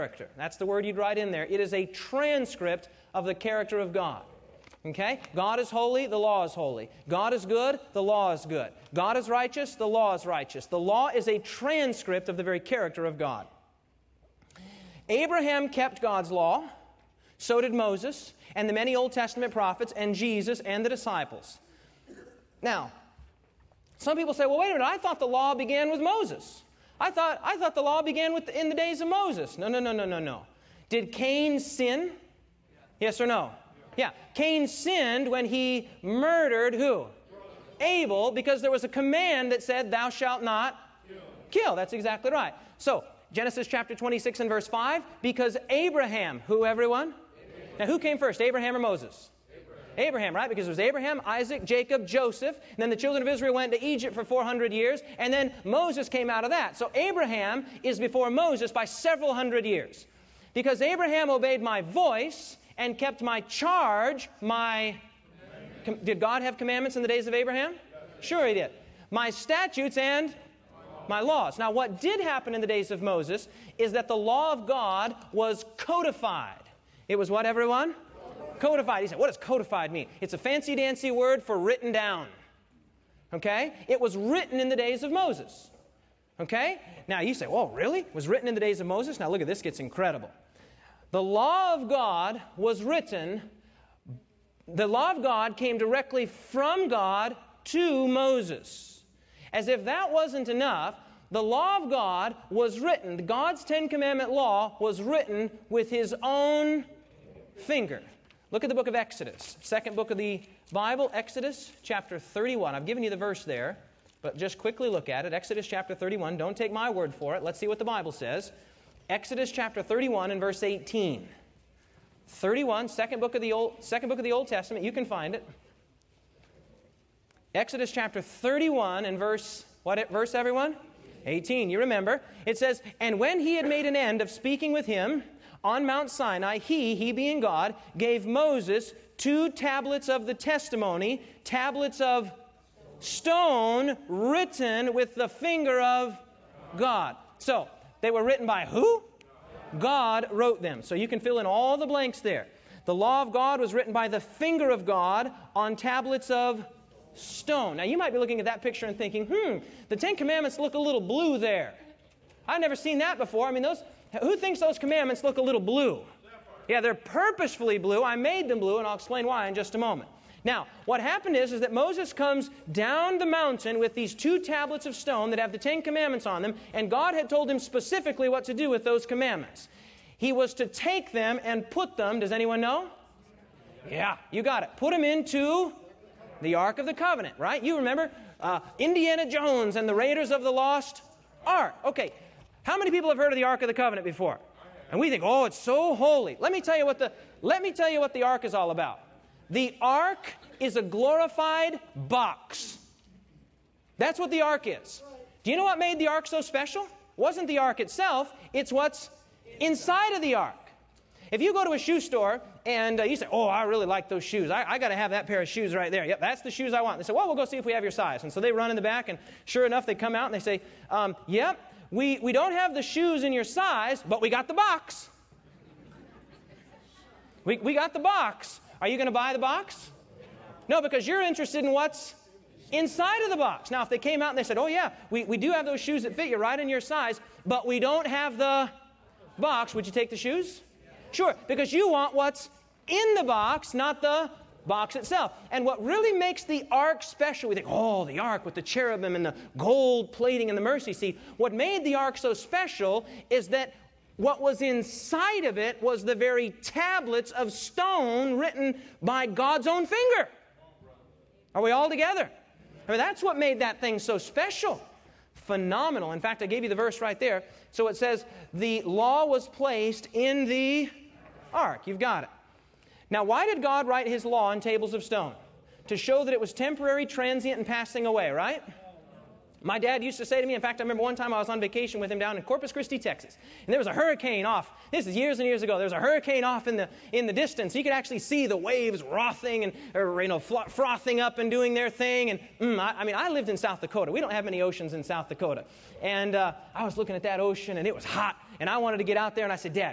character. That's the word you'd write in there. It is a transcript of the character of God. Okay? God is holy, the law is holy. God is good, the law is good. God is righteous, the law is righteous. The law is a transcript of the very character of God. Abraham kept God's law, so did Moses, and the many Old Testament prophets, and Jesus, and the disciples. Now, some people say, well, wait a minute, I thought the law began with Moses. I thought the law began in the days of Moses. No. Did Cain sin? Yes or no? Yeah. Cain sinned when he murdered who? Abel, because there was a command that said, thou shalt not kill. That's exactly right. So, Genesis chapter 26 and verse 5, because Abraham, who everyone? Now, who came first, Abraham or Moses? Abraham, right? Because it was Abraham, Isaac, Jacob, Joseph, and then the children of Israel went to Egypt for 400 years, and then Moses came out of that. So Abraham is before Moses by several hundred years. Because Abraham obeyed my voice and kept my charge, did God have commandments in the days of Abraham? Sure He did. My statutes and my laws. Now, what did happen in the days of Moses is that the law of God was codified. It was what, everyone? Codified. He said, what does codified mean? It's a fancy-dancy word for written down. Okay? It was written in the days of Moses. Okay? Now, you say, well, really? It was written in the days of Moses? Now, look at this. Gets incredible. The law of God was written. The law of God came directly from God to Moses. As if that wasn't enough, the law of God was written. God's Ten Commandment law was written with His own finger. Look at the book of Exodus, second book of the Bible, Exodus chapter 31. I've given you the verse there, but just quickly look at it. Exodus chapter 31. Don't take my word for it. Let's see what the Bible says. Exodus chapter 31 and verse 18. 31, second book of the Old Testament. You can find it. Exodus chapter 31 and verse, what verse, everyone? 18. You remember. It says, and when he had made an end of speaking with him on Mount Sinai, he being God, gave Moses 2 tablets of the testimony, tablets of stone written with the finger of God. So, they were written by who? God wrote them. So you can fill in all the blanks there. The law of God was written by the finger of God on tablets of stone. Now, you might be looking at that picture and thinking, the Ten Commandments look a little blue there. I've never seen that before. I mean, who thinks those commandments look a little blue? Yeah, they're purposefully blue. I made them blue, and I'll explain why in just a moment. Now, what happened is that Moses comes down the mountain with these 2 tablets of stone that have the 10 commandments on them, and God had told him specifically what to do with those commandments. He was to take them and put them, does anyone know? Yeah, you got it. Put them into the Ark of the Covenant, right? You remember Indiana Jones and the Raiders of the Lost Ark. Okay, how many people have heard of the Ark of the Covenant before? And we think, oh, it's so holy. Let me tell you what the Ark is all about. The Ark is a glorified box. That's what the Ark is. Do you know what made the Ark so special? It wasn't the Ark itself, it's what's inside of the Ark. If you go to a shoe store and you say, oh, I really like those shoes. I got to have that pair of shoes right there. Yep, that's the shoes I want. They say, well, we'll go see if we have your size. And so they run in the back, and sure enough, they come out and they say, yep, we don't have the shoes in your size, but we got the box. We got the box. Are you going to buy the box? No, because you're interested in what's inside of the box. Now, if they came out and they said, oh, yeah, we do have those shoes that fit you right in your size, but we don't have the box, would you take the shoes? Sure, because you want what's in the box, not the box itself. And what really makes the Ark special, we think, oh, the Ark with the cherubim and the gold plating and the mercy seat. What made the Ark so special is that what was inside of it was the very tablets of stone written by God's own finger. Are we all together? I mean, that's what made that thing so special. Phenomenal. In fact, I gave you the verse right there. So it says, the law was placed in the Ark. You've got it. Now, why did God write His law on tables of stone? To show that it was temporary, transient, and passing away, right? My dad used to say to me, in fact, I remember one time I was on vacation with him down in Corpus Christi, Texas, and there was a hurricane off. This is years and years ago. There was a hurricane off in the distance. You could actually see the waves frothing up and doing their thing. And I lived in South Dakota. We don't have many oceans in South Dakota. And I was looking at that ocean, and it was hot. And I wanted to get out there, and I said, Dad,